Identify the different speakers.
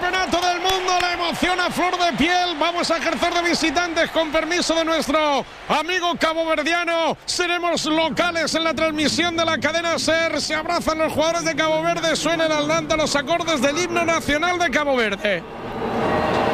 Speaker 1: Campeonato del Mundo, la emoción a flor de piel. Vamos a ejercer de visitantes con permiso de nuestro amigo caboverdiano. Seremos locales en la transmisión de la cadena SER. Se abrazan los jugadores de Cabo Verde, suena el Atlanta los acordes del himno nacional de Cabo Verde.